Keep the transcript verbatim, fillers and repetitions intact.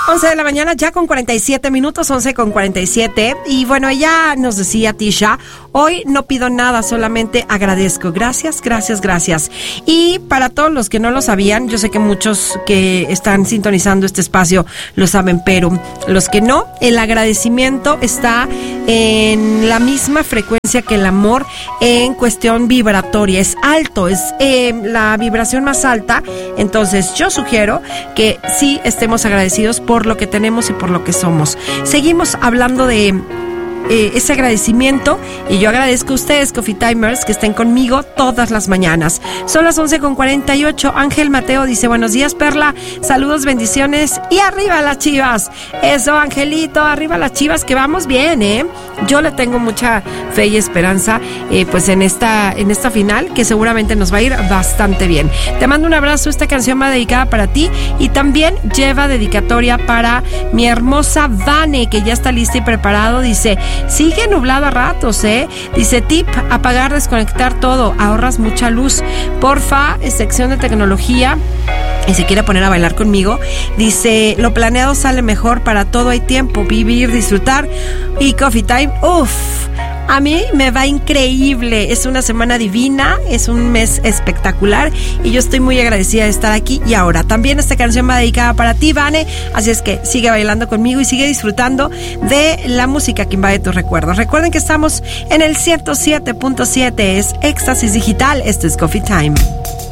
once de la mañana, ya con cuarenta y siete minutos, once con cuarenta y siete. Y bueno, ella nos decía, Tisha, hoy no pido nada, solamente agradezco. Gracias, gracias, gracias. Y para todos los que no lo sabían, yo sé que muchos que están sintonizando este espacio lo saben, pero los que no, el agradecimiento está en la misma frecuencia que el amor en cuestión vibratoria. Es alto, es eh, la vibración más alta. Entonces yo sugiero que sí estemos agradecidos por lo que tenemos y por lo que somos. Seguimos hablando de Eh, ese agradecimiento, y yo agradezco a ustedes, Coffee Timers, que estén conmigo todas las mañanas. Son las once con cuarenta y ocho. Ángel Mateo dice, buenos días, Perla, saludos, bendiciones y arriba las Chivas. Eso, Angelito, arriba las Chivas, que vamos bien, ¿eh? Yo le tengo mucha fe y esperanza eh, pues en esta, en esta final, que seguramente nos va a ir bastante bien. Te mando un abrazo. Esta canción va dedicada para ti y también lleva dedicatoria para mi hermosa Vane, que ya está lista y preparado. Dice, sigue nublado a ratos, ¿eh? Dice, tip, apagar, desconectar todo, ahorras mucha luz. Porfa, sección de tecnología, y se quiere poner a bailar conmigo. Dice, lo planeado sale mejor, para todo hay tiempo, vivir, disfrutar. Y Coffee Time, uff, a mí me va increíble. Es una semana divina, es un mes espectacular y yo estoy muy agradecida de estar aquí y ahora. También esta canción va dedicada para ti, Vane, así es que sigue bailando conmigo y sigue disfrutando de la música que invade tus recuerdos. Recuerden que estamos en el ciento siete punto siete, es Éxtasis Digital. Esto es Coffee Time.